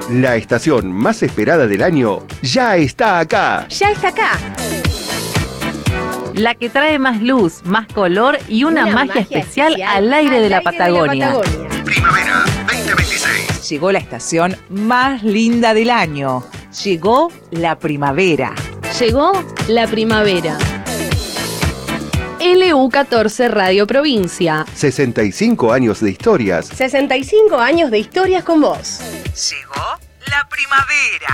La estación más esperada del año ya está acá. ¡Ya está acá! La que trae más luz, más color y una magia especial al aire de la Patagonia. Primavera 2026. Llegó la estación más linda del año. Llegó la primavera. Llegó la primavera. LU14 Radio Provincia. 65 años de historias. 65 años de historias con vos. Llegó la primavera.